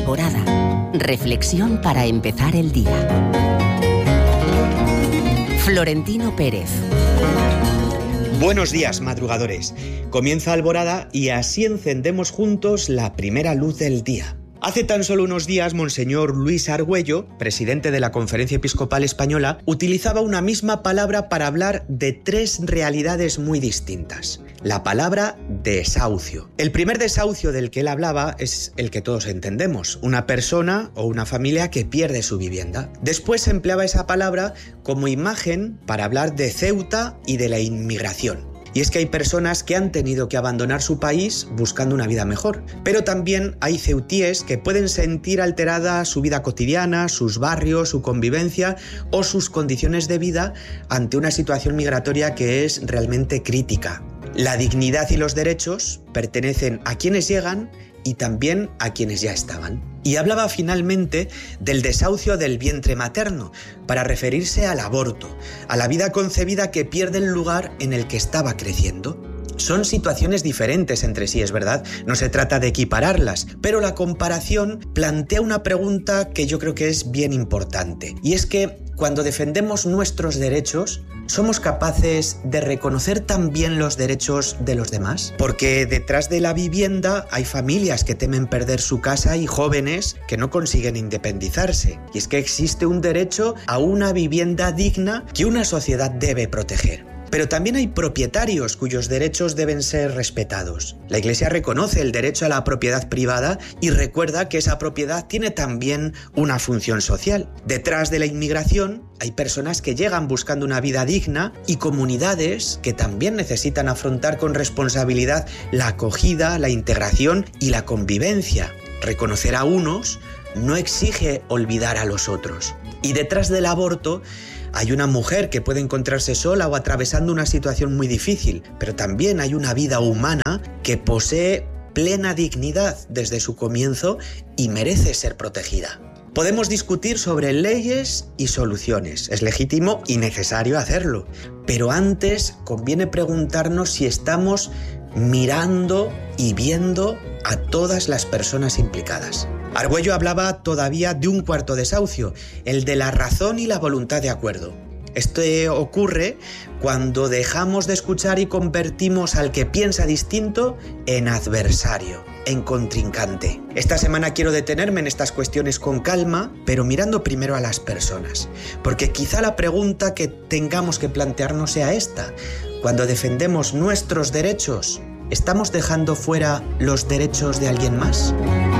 Alborada. Reflexión para empezar el día. Florentino Pérez. Buenos días, madrugadores. Comienza Alborada y así encendemos juntos la primera luz del día. Hace tan solo unos días, Monseñor Luis Argüello, presidente de la Conferencia Episcopal Española, utilizaba una misma palabra para hablar de tres realidades muy distintas. La palabra desahucio. El primer desahucio del que él hablaba es el que todos entendemos, una persona o una familia que pierde su vivienda. Después empleaba esa palabra como imagen para hablar de Ceuta y de la inmigración. Y es que hay personas que han tenido que abandonar su país buscando una vida mejor. Pero también hay ceutíes que pueden sentir alterada su vida cotidiana, sus barrios, su convivencia o sus condiciones de vida ante una situación migratoria que es realmente crítica. La dignidad y los derechos pertenecen a quienes llegan y también a quienes ya estaban. Y hablaba finalmente del desahucio del vientre materno, para referirse al aborto, a la vida concebida que pierde el lugar en el que estaba creciendo. Son situaciones diferentes entre sí, es verdad, no se trata de equipararlas, pero la comparación plantea una pregunta que yo creo que es bien importante. Y es que cuando defendemos nuestros derechos, ¿somos capaces de reconocer también los derechos de los demás? Porque detrás de la vivienda hay familias que temen perder su casa y jóvenes que no consiguen independizarse. Y es que existe un derecho a una vivienda digna que una sociedad debe proteger. Pero también hay propietarios cuyos derechos deben ser respetados. La Iglesia reconoce el derecho a la propiedad privada y recuerda que esa propiedad tiene también una función social. Detrás de la inmigración hay personas que llegan buscando una vida digna y comunidades que también necesitan afrontar con responsabilidad la acogida, la integración y la convivencia. Reconocer a unos no exige olvidar a los otros. Y detrás del aborto hay una mujer que puede encontrarse sola o atravesando una situación muy difícil, pero también hay una vida humana que posee plena dignidad desde su comienzo y merece ser protegida. Podemos discutir sobre leyes y soluciones, es legítimo y necesario hacerlo, pero antes conviene preguntarnos si estamos mirando y viendo a todas las personas implicadas. Argüello hablaba todavía de un cuarto desahucio, el de la razón y la voluntad de acuerdo. Esto ocurre cuando dejamos de escuchar y convertimos al que piensa distinto en adversario, en contrincante. Esta semana quiero detenerme en estas cuestiones con calma, pero mirando primero a las personas, porque quizá la pregunta que tengamos que plantearnos sea esta: cuando defendemos nuestros derechos, ¿estamos dejando fuera los derechos de alguien más?